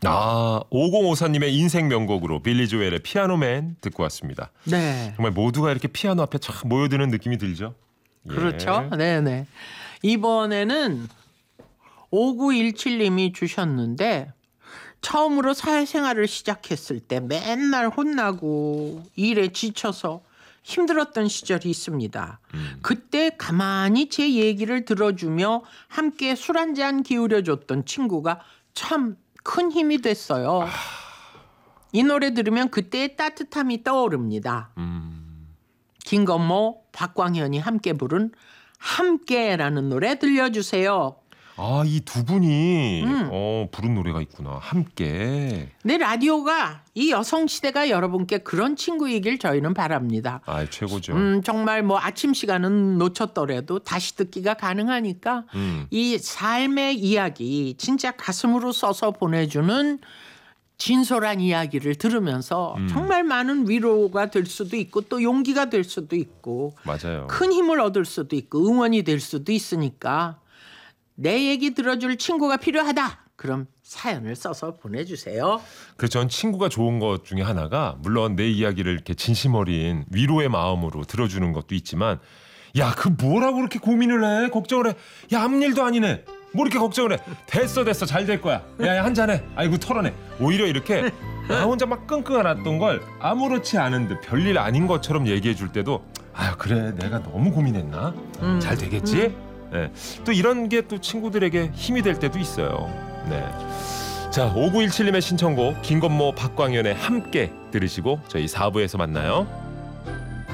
5054님의 인생 명곡으로 빌리 조엘의 피아노맨 듣고 왔습니다. 네. 정말 모두가 이렇게 피아노 앞에 쫙 모여드는 느낌이 들죠? 그렇죠. 네네. 이번에는 5917님이 주셨는데 처음으로 사회생활을 시작했을 때 맨날 혼나고 일에 지쳐서 힘들었던 시절이 있습니다. 그때 가만히 제 얘기를 들어주며 함께 술 한잔 기울여줬던 친구가 참 큰 힘이 됐어요. 이 노래 들으면 그때의 따뜻함이 떠오릅니다. 김건모, 박광현이 함께 부른 함께라는 노래 들려주세요. 이 두 분이 부른 노래가 있구나. 함께. 네, 라디오가 이 여성시대가 여러분께 그런 친구이길 저희는 바랍니다. 최고죠. 정말 뭐 아침 시간은 놓쳤더라도 다시 듣기가 가능하니까 이 삶의 이야기 진짜 가슴으로 써서 보내주는 진솔한 이야기를 들으면서 정말 많은 위로가 될 수도 있고 또 용기가 될 수도 있고 맞아요. 큰 힘을 얻을 수도 있고 응원이 될 수도 있으니까 내 얘기 들어줄 친구가 필요하다. 그럼 사연을 써서 보내주세요. 그래서 전 친구가 좋은 것 중에 하나가 물론 내 이야기를 이렇게 진심 어린 위로의 마음으로 들어주는 것도 있지만 야, 그 뭐라고 그렇게 고민을 해? 걱정을 해. 야, 아무 일도 아니네. 뭐 이렇게 걱정을 해. 됐어 잘 될 거야. 야, 한잔해. 아이고 털어내. 오히려 이렇게 나 혼자 막 끙끙 앓았던 걸 아무렇지 않은 듯 별일 아닌 것처럼 얘기해 줄 때도 그래 내가 너무 고민했나? 잘 되겠지? 네. 또 이런 게 또 친구들에게 힘이 될 때도 있어요. 네. 자, 5917님의 신청곡 김건모 박광현의 함께 들으시고 저희 4부에서 만나요.